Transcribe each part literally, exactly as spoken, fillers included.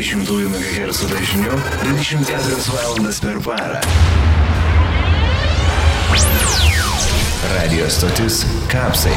dešimtųjų megahercų dažniu dvidešimt keturias valandas per parą. Radio stotis Kapsai.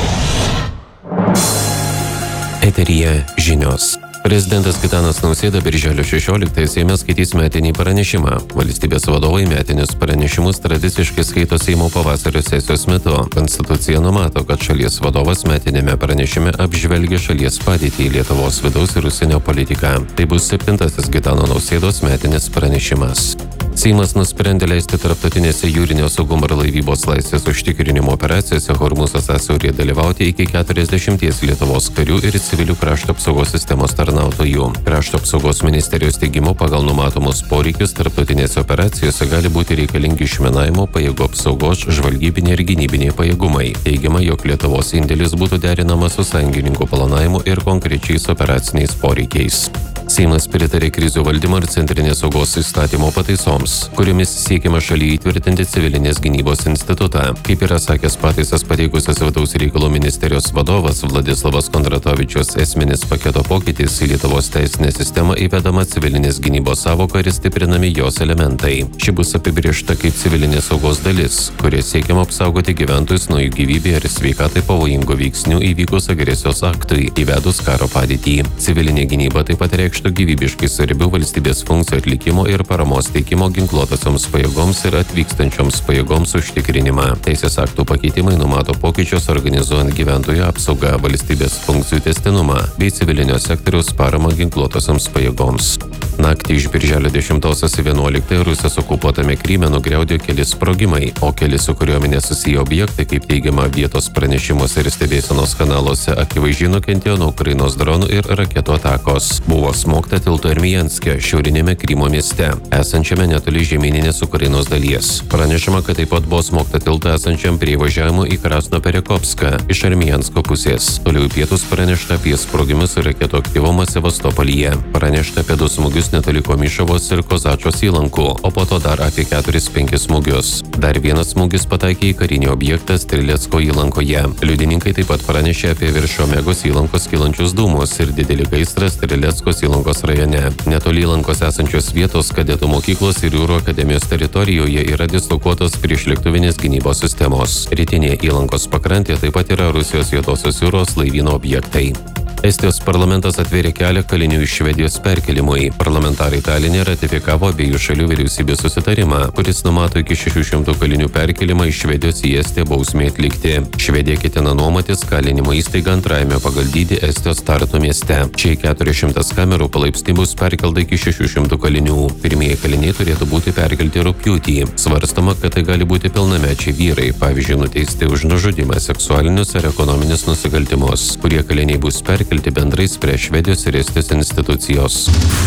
Eteryje žinios. Prezidentas Gitanas Nausėda birželio šešioliktąją Seime skaitys metinį pranešimą. Valstybės vadovai metinius pranešimus tradiciškai skaito Seimo pavasario sesijos metu. Konstitucija numato, kad šalies vadovas metinėme pranešime apžvelgia šalies padėtį, Lietuvos vidaus ir užsienio politiką. Tai bus septintasis Gitano Nausėdos metinis pranešimas. Seimas nusprendė leisti tarptautinėse jūrinio saugumo ir laivybos laisvės užtikrinimo operacijose Hormūzo sąsiauryje dalyvauti iki keturiasdešimties Lietuvos karių ir civilių krašto apsaugos sistemos tarnautojų. Krašto apsaugos ministerijos teigimu pagal numatomus poreikius tarptautinėse operacijose gali būti reikalingi išminavimo pajėgų apsaugos, žvalgybiniai ir gynybiniai pajėgumai. Teigiama, jog Lietuvos indėlis būtų derinamas su sąjungininkų planavimu ir konkrečiais operaciniais poreikiais. Seimas pritarė krizių valdymo ir centrinės saugos įstatymo pataisoms, kuriomis siekiama šalyje įtvirtinti civilinės gynybos institutą. Kaip yra sakęs pataisas pateikusios vidaus reikalų ministerijos vadovas Vladislavas Kondratovičius, esminis paketo pokytis į Lietuvos teisinę sistemą įvedama civilinės gynybos sąvoka ir stiprinami jos elementai. Ši bus apibrėžta kaip civilinės saugos dalis, kuria siekiama apsaugoti gyventojus nuo jų gyvybei ir sveikatai pavojingų veiksnių įvykus agresijos aktui, įvedus karo padėtį. Civilinė gynyba taip pat reikš gyvybiškai svarbių valstybės funkcijų atlikimo ir paramos teikimo ginkluotosioms pajėgoms ir atvykstančioms pajėgoms užtikrinimą. Teisės aktų pakeitimai numato pokyčius organizuojant gyventojų apsaugą, valstybės funkcijų tęstinumą bei civilinio sektoriaus paramą ginkluotosioms pajėgoms. Naktį iš birželio dešimtosios į vienuoliktąją Rusijos okupuotame Kryme nugriaudėjo keli sprogimai, o keli su kariuomene susiję objektai, kaip teigiama vietos pranešimuose ir stebėsenos kanaluose, akivaizdžiai nukentėjo nuo Ukrainos dronų ir raketų atakos. Buvo smogta tilto Armijanske, šiaurinėme Krymo mieste, esančiame netoli žemyninės Ukrainos dalies. Pranešama, kad taip pat buvo smogta tilto esančiam prie įvažiavimo į Krasnoperekopską iš Armijansko pusės. Toliau į pietus pranešta apie sprogimus ir raketų aktyvumą Sevastopolyje. Pranešta apie du smūgius netoli Komišovos ir Kozačos įlankų, o po to dar apie keturis penkis smūgius. Dar vienas smūgis pataikė į karinį objektą Strilecko įlankoje. Liudininkai taip pat pranešė apie virš Omegos įlankos kylančius dūmus ir didelį gaisrą Strileckos įlankos rajone. Netoli įlankos esančios vietos kadetų mokyklos ir jūrų akademijos teritorijoje yra dislokuotos priešlėktuvinės gynybos sistemos. Rytinėje įlankos pakrantėje taip pat yra Rusijos Juodosios jūros laivyno objektai. Estijos parlamentas atvėrė kelią kalinių iš Švedijos perkelimui. Parlamentarai Taline ratifikavo abiejų šalių vyriausybių susitarimą, kuris numato iki šešių šimtų kalinių perkelimą iš Švedijos į Estiją bausmei atlikti. Švedija ketina nuomotis kalinimo įstaigą antrajame pagal dydį Estijos Tartu mieste. Čia į keturias šimtas kamerų palaipsniui bus perkelta iki šešių šimtų kalinių. Pirmieji kaliniai turėtų būti perkelti rugpjūtį. Svarstama, kad tai gali būti pilnamečiai vyrai, pavyzdžiui, nuteisti už nužudymą, seksualinius ar ekonominius nusikaltimus, kurie kaliniai bus perkelti kelti bendrais prie Švedijos ir Estijos institucijos.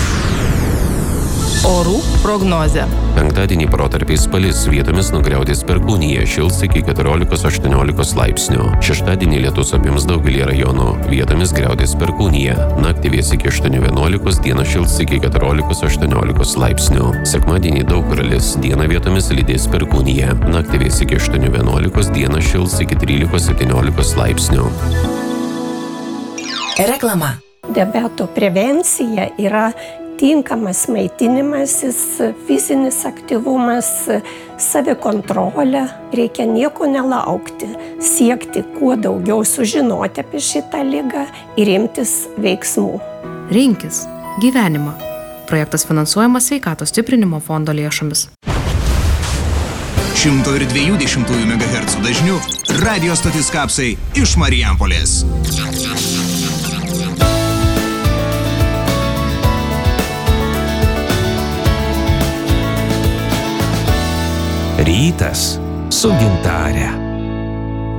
Orų prognozė. Penktadienį protarpiais palis, vietomis nugriaudės perkūnija, šils iki keturiolikos aštuoniolikos laipsnių. Šeštadienį lietus apims daugelį rajonų, vietomis griaudės perkūnija. Naktį vės iki aštuonių vienuolikos, dieną šils iki keturiolikos aštuoniolikos laipsnių. Sekmadienį daug kur lis, dieną vietomis lydės perkūnija. Naktį vės iki aštuonių vienuolikos, dieną šils iki trylikos septyniolikos laipsnių. Reklama. Diabeto prevencija yra tinkamas maitinimasis, fizinis aktyvumas, savikontrolė. Reikia nieko nelaukti, siekti kuo daugiau sužinoti apie šitą ligą ir imtis veiksmų. Rinkis gyvenimą. Projektas finansuojamas Sveikatos stiprinimo fondo lėšomis. šimto dviejų dešimtųjų megahercų dažniu radio stotis Kapsai iš Marijampolės. Rytas su Gintare.